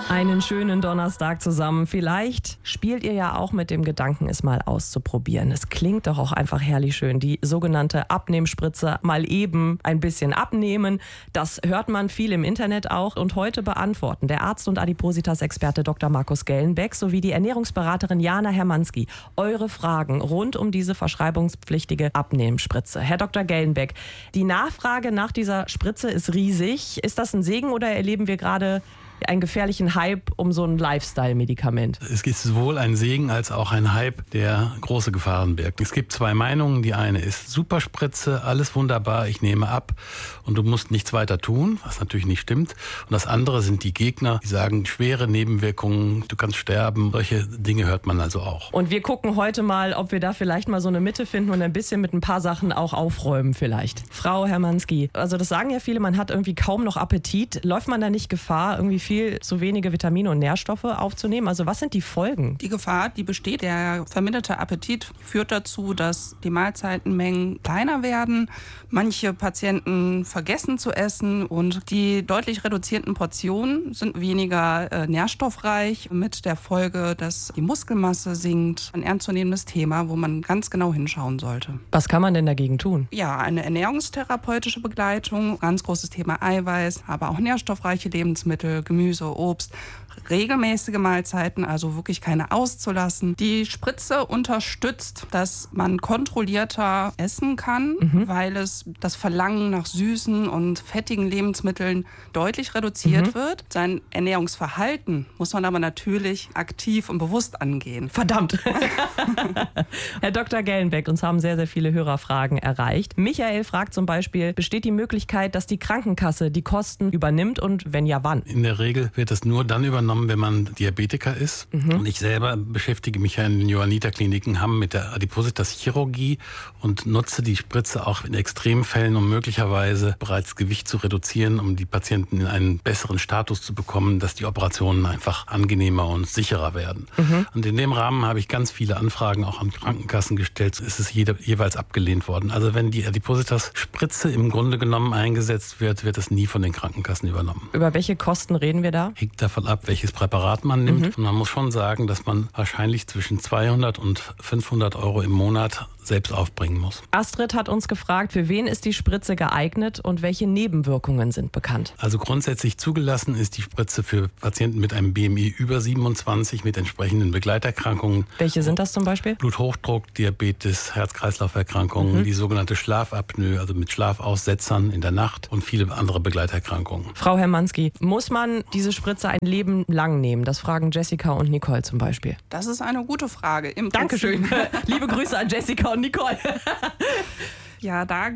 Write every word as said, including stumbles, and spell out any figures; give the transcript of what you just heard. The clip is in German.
Einen schönen Donnerstag zusammen. Vielleicht spielt ihr ja auch mit dem Gedanken, es mal auszuprobieren. Es klingt doch auch einfach herrlich schön. Die sogenannte Abnehmspritze, mal eben ein bisschen abnehmen. Das hört man viel im Internet auch. Und heute beantworten der Arzt und Adipositas-Experte Doktor Markus Gellenbeck sowie die Ernährungsberaterin Jana Hermanski eure Fragen rund um diese verschreibungspflichtige Abnehmspritze. Herr Doktor Gellenbeck, die Nachfrage nach dieser Spritze ist riesig. Ist das ein Segen oder erleben wir gerade einen gefährlichen Hype um so ein Lifestyle-Medikament? Es ist sowohl ein Segen als auch ein Hype, der große Gefahren birgt. Es gibt zwei Meinungen. Die eine ist Superspritze, alles wunderbar, ich nehme ab und du musst nichts weiter tun, was natürlich nicht stimmt. Und das andere sind die Gegner, die sagen, schwere Nebenwirkungen, du kannst sterben. Solche Dinge hört man also auch. Und wir gucken heute mal, ob wir da vielleicht mal so eine Mitte finden und ein bisschen mit ein paar Sachen auch aufräumen vielleicht. Frau Hermanski, also das sagen ja viele, man hat irgendwie kaum noch Appetit. Läuft man da nicht Gefahr, irgendwie viel zu wenige Vitamine und Nährstoffe aufzunehmen? Also was sind die Folgen? Die Gefahr, die besteht. Der verminderte Appetit führt dazu, dass die Mahlzeitenmengen kleiner werden. Manche Patienten vergessen zu essen und die deutlich reduzierten Portionen sind weniger äh, nährstoffreich, mit der Folge, dass die Muskelmasse sinkt. Ein ernstzunehmendes Thema, wo man ganz genau hinschauen sollte. Was kann man denn dagegen tun? Ja, eine ernährungstherapeutische Begleitung, ganz großes Thema Eiweiß, aber auch nährstoffreiche Lebensmittel, Gemüse, Obst, regelmäßige Mahlzeiten, also wirklich keine auszulassen. Die Spritze unterstützt, dass man kontrollierter essen kann, mhm. weil es das Verlangen nach süßen und fettigen Lebensmitteln deutlich reduziert mhm. wird. Sein Ernährungsverhalten muss man aber natürlich aktiv und bewusst angehen. Verdammt! Herr Doktor Gellenbeck, uns haben sehr, sehr viele Hörerfragen erreicht. Michael fragt zum Beispiel, besteht die Möglichkeit, dass die Krankenkasse die Kosten übernimmt und wenn ja, wann? In der Regel wird das nur dann übernommen, wenn man Diabetiker ist. Mhm. Und ich selber beschäftige mich ja in den Johanniter-Kliniken, haben mit der Adipositas-Chirurgie und nutze die Spritze auch in Extremfällen, um möglicherweise bereits Gewicht zu reduzieren, um die Patienten in einen besseren Status zu bekommen, dass die Operationen einfach angenehmer und sicherer werden. Mhm. Und in dem Rahmen habe ich ganz viele Anfragen auch an Krankenkassen gestellt. Es ist jede, jeweils abgelehnt worden. Also wenn die Adipositas-Spritze im Grunde genommen eingesetzt wird, wird es nie von den Krankenkassen übernommen. Über welche Kosten reden wir da? Hängt davon ab, welches Präparat man nimmt. Mhm. Und man muss schon sagen, dass man wahrscheinlich zwischen zweihundert und fünfhundert Euro im Monat selbst aufbringen muss. Astrid hat uns gefragt, für wen ist die Spritze geeignet und welche Nebenwirkungen sind bekannt? Also grundsätzlich zugelassen ist die Spritze für Patienten mit einem B M I über siebenundzwanzig mit entsprechenden Begleiterkrankungen. Welche sind das zum Beispiel? Bluthochdruck, Diabetes, Herz-Kreislauf-Erkrankungen, mhm. die sogenannte Schlafapnoe, also mit Schlafaussetzern in der Nacht und viele andere Begleiterkrankungen. Frau Hermanski, muss man diese Spritze ein Leben lang nehmen? Das fragen Jessica und Nicole zum Beispiel. Das ist eine gute Frage. Im Dankeschön. Liebe Grüße an Jessica und Nicole. Ja, da